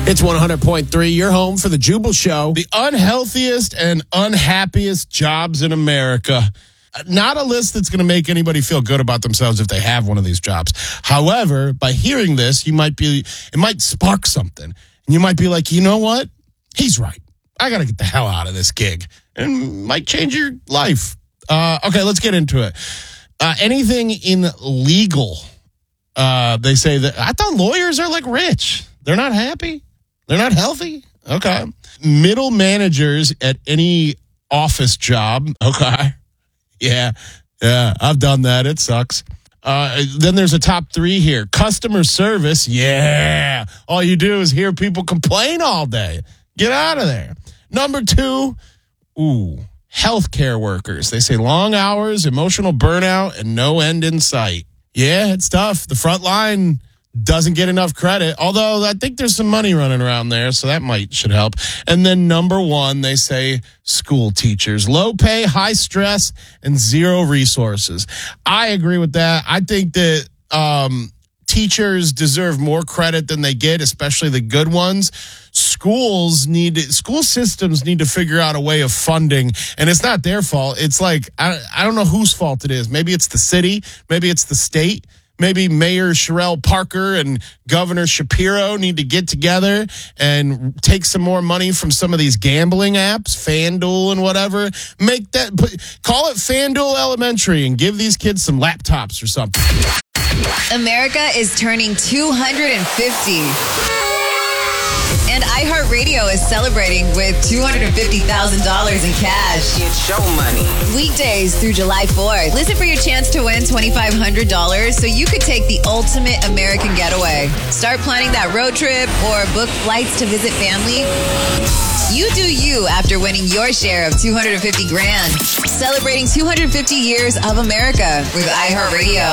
It's 100.3, your home for the Jubal Show. The unhealthiest and unhappiest jobs in America. Not a list that's going to make anybody feel good about themselves if they have one of these jobs. However, by hearing this, it might spark something. And you might be like, you know what? He's right. I got to get the hell out of this gig. And might change your life. Okay, let's get into it. Anything in legal, they say that, I thought lawyers are like rich. They're not happy. They're not healthy. Okay. Middle managers at any office job. Okay. Yeah. I've done that. It sucks. Then there's a top 3 here. Customer service. Yeah. All you do is hear people complain all day. Get out of there. Number 2. Healthcare workers. They say long hours, emotional burnout, and no end in sight. Yeah, it's tough. The front line doesn't get enough credit, although I think there's some money running around there, so that should help. And then number 1, they say school teachers. Low pay, high stress, and 0 resources. I agree with that. I think that teachers deserve more credit than they get, especially the good ones. School systems need to figure out a way of funding, and it's not their fault. It's like, I don't know whose fault it is. Maybe it's the city, maybe it's the state. Maybe Mayor Sherelle Parker and Governor Shapiro need to get together and take some more money from some of these gambling apps, FanDuel and whatever. Call it FanDuel Elementary and give these kids some laptops or something. America is turning 250. And iHeartRadio is celebrating with $250,000 in cash. It's show money. Weekdays through July 4th. Listen for your chance to win $2,500 so you could take the ultimate American getaway. Start planning that road trip or book flights to visit family. You do you after winning your share of $250,000. Celebrating 250 years of America with iHeartRadio.